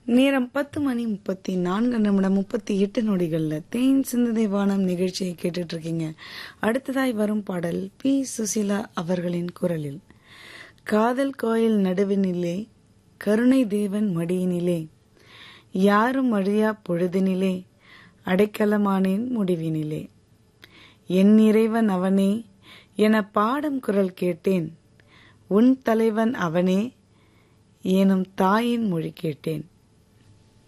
நேரம் 10:34:38 தேன் சிந்ததை வானம் நிகழ்ச்சியை கேட்டுட்டு இருக்கீங்க. அடுத்ததாய் வரும் பாடல் பி. சுசீலா அவர்களின் குரலில். காதல் கோயில் நடுவினிலே, கருணை தேவன் மடியினிலே, யாரும் அழியா பொழுதினிலே, அடைக்கலமானேன் முடிவினிலே. என் இறைவன் அவனே என பாடும் குரல் கேட்டேன், உன் தலைவன் அவனே எனும் தாயின் மொழி கேட்டேன்.